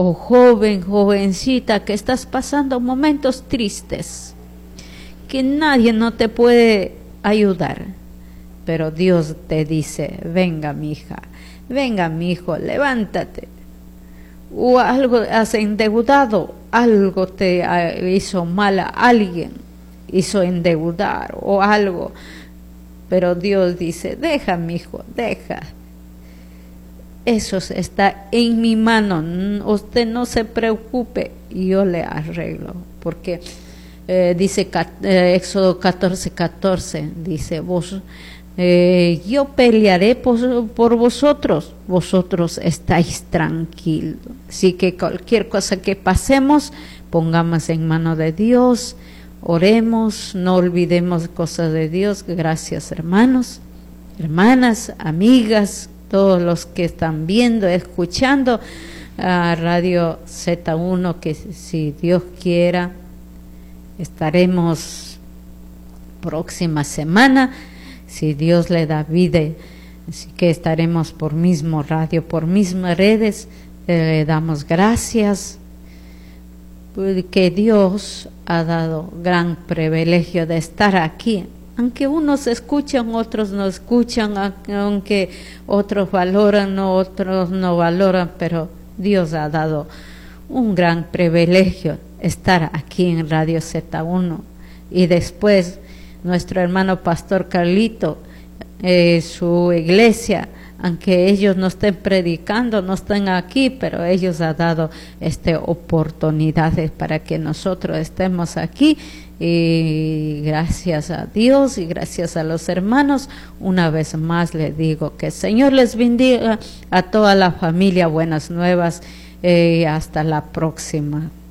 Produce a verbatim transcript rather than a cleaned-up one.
o joven, jovencita, que estás pasando momentos tristes, que nadie no te puede ayudar, pero Dios te dice, venga mi hija, venga mi hijo, levántate. O algo has endeudado, algo te hizo mal, a alguien hizo endeudar o algo, pero Dios dice, deja mi hijo, deja. Eso está en mi mano, usted no se preocupe, yo le arreglo, porque eh, dice eh, Éxodo catorce, catorce, dice, vos, eh, yo pelearé por, por vosotros, vosotros estáis tranquilos, así que cualquier cosa que pasemos, pongamos en mano de Dios, oremos, no olvidemos cosas de Dios. Gracias, hermanos, hermanas, amigas, todos los que están viendo, escuchando a Radio Z uno, que si Dios quiera estaremos próxima semana, si Dios le da vida, así que estaremos por mismo radio, por mismas redes. Eh, le damos gracias porque Dios ha dado gran privilegio de estar aquí. Aunque unos escuchan, otros no escuchan, aunque otros valoran, no, otros no valoran, pero Dios ha dado un gran privilegio estar aquí en Radio Z uno. Y después nuestro hermano Pastor Carlito, eh, su iglesia, aunque ellos no estén predicando, no estén aquí, pero ellos han dado este, oportunidades para que nosotros estemos aquí. Y gracias a Dios y gracias a los hermanos, una vez más les digo que el Señor les bendiga a toda la familia. Buenas nuevas, eh, hasta la próxima.